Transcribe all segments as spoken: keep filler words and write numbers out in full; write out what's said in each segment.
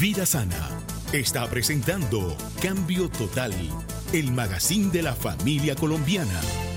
Vida Sana está presentando Cambio Total, el magazine de la familia colombiana.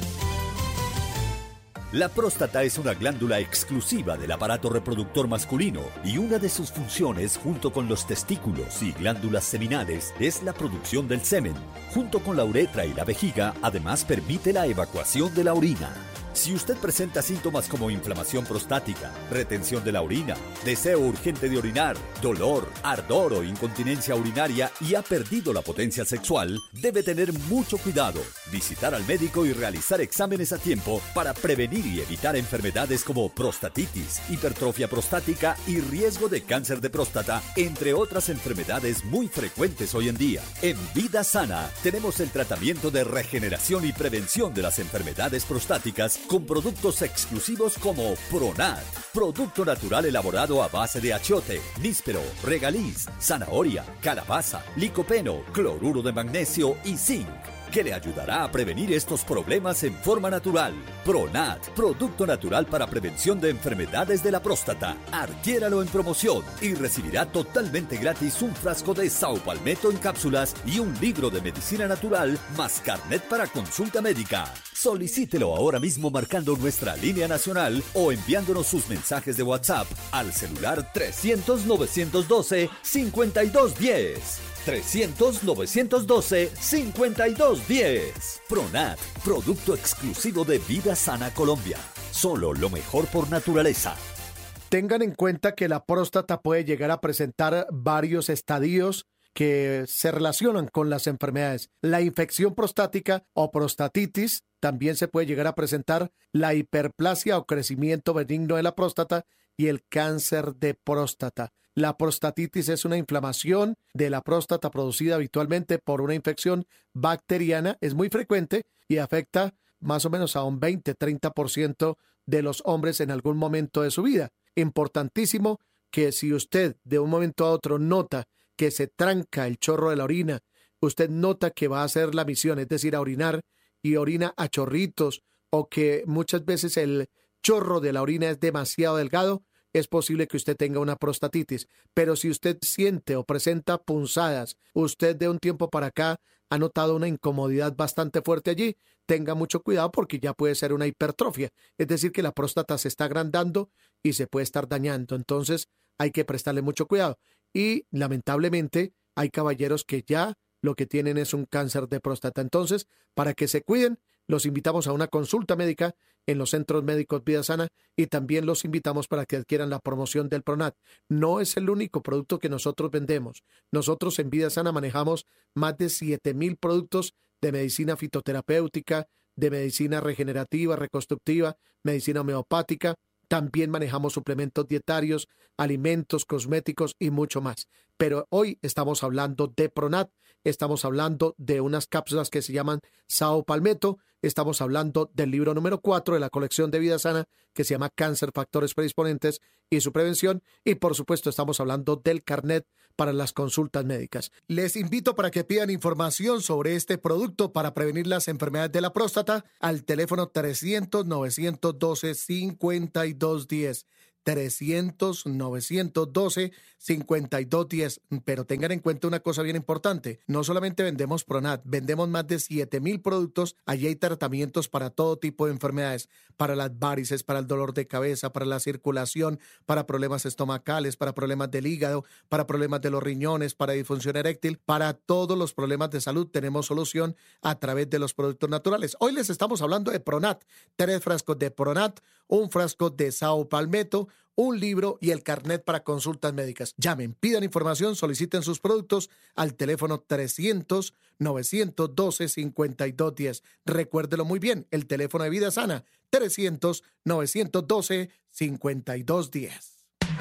La próstata es una glándula exclusiva del aparato reproductor masculino y una de sus funciones, junto con los testículos y glándulas seminales, es la producción del semen. Junto con la uretra y la vejiga, además permite la evacuación de la orina. Si usted presenta síntomas como inflamación prostática, retención de la orina, deseo urgente de orinar, dolor, ardor o incontinencia urinaria y ha perdido la potencia sexual, debe tener mucho cuidado, visitar al médico y realizar exámenes a tiempo para prevenir y evitar enfermedades como prostatitis, hipertrofia prostática y riesgo de cáncer de próstata, entre otras enfermedades muy frecuentes hoy en día. En Vida Sana tenemos el tratamiento de regeneración y prevención de las enfermedades prostáticas con productos exclusivos como Pronat, producto natural elaborado a base de achiote, níspero, regaliz, zanahoria, calabaza, licopeno, cloruro de magnesio y zinc, que le ayudará a prevenir estos problemas en forma natural. Pronat, producto natural para prevención de enfermedades de la próstata. Adquiéralo en promoción y recibirá totalmente gratis un frasco de Saupalmeto en cápsulas y un libro de medicina natural más carnet para consulta médica. Solicítelo ahora mismo marcando nuestra línea nacional o enviándonos sus mensajes de WhatsApp al celular trescientos, novecientos doce, cincuenta y dos diez. trescientos, novecientos doce, cincuenta y dos diez. Pronat, producto exclusivo de Vida Sana Colombia. Solo lo mejor por naturaleza. Tengan en cuenta que la próstata puede llegar a presentar varios estadios que se relacionan con las enfermedades. La infección prostática o prostatitis, también se puede llegar a presentar la hiperplasia o crecimiento benigno de la próstata y el cáncer de próstata. La prostatitis es una inflamación de la próstata producida habitualmente por una infección bacteriana. Es muy frecuente y afecta más o menos a un veinte a treinta por ciento de los hombres en algún momento de su vida. Importantísimo que si usted de un momento a otro nota que se tranca el chorro de la orina, usted nota que va a hacer la misión, es decir, a orinar, y orina a chorritos, o que muchas veces el chorro de la orina es demasiado delgado, es posible que usted tenga una prostatitis. Pero si usted siente o presenta punzadas, usted de un tiempo para acá ha notado una incomodidad bastante fuerte allí, tenga mucho cuidado porque ya puede ser una hipertrofia. Es decir, que la próstata se está agrandando y se puede estar dañando. Entonces hay que prestarle mucho cuidado. Y lamentablemente hay caballeros que ya lo que tienen es un cáncer de próstata. Entonces, para que se cuiden, los invitamos a una consulta médica en los centros médicos Vida Sana y también los invitamos para que adquieran la promoción del Pronat. No es el único producto que nosotros vendemos. Nosotros en Vida Sana manejamos más de siete mil productos de medicina fitoterapéutica, de medicina regenerativa, reconstructiva, medicina homeopática. También manejamos suplementos dietarios, alimentos, cosméticos y mucho más. Pero hoy estamos hablando de Pronat, estamos hablando de unas cápsulas que se llaman Saupalmeto, estamos hablando del libro número cuatro de la colección de Vida Sana que se llama Cáncer, Factores Predisponentes y su Prevención, y por supuesto estamos hablando del carnet para las consultas médicas. Les invito para que pidan información sobre este producto para prevenir las enfermedades de la próstata al teléfono trescientos, novecientos doce, cincuenta y dos diez. trescientos, novecientos doce, cincuenta y dos diez. Pero tengan en cuenta una cosa bien importante. No solamente vendemos Pronat, vendemos más de siete mil productos. Allí hay tratamientos para todo tipo de enfermedades. Para las varices, para el dolor de cabeza, para la circulación, para problemas estomacales, para problemas del hígado, para problemas de los riñones, para disfunción eréctil. Para todos los problemas de salud tenemos solución a través de los productos naturales. Hoy les estamos hablando de Pronat. Tres frascos de Pronat, un frasco de Saupalmeto, un libro y el carnet para consultas médicas. Llamen, pidan información, soliciten sus productos al teléfono trescientos, novecientos doce, cincuenta y dos diez. Recuérdelo muy bien, el teléfono de Vida Sana, trescientos, novecientos doce, cincuenta y dos diez.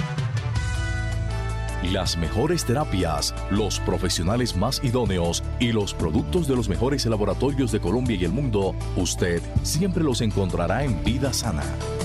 Las mejores terapias, los profesionales más idóneos y los productos de los mejores laboratorios de Colombia y el mundo, usted siempre los encontrará en Vida Sana.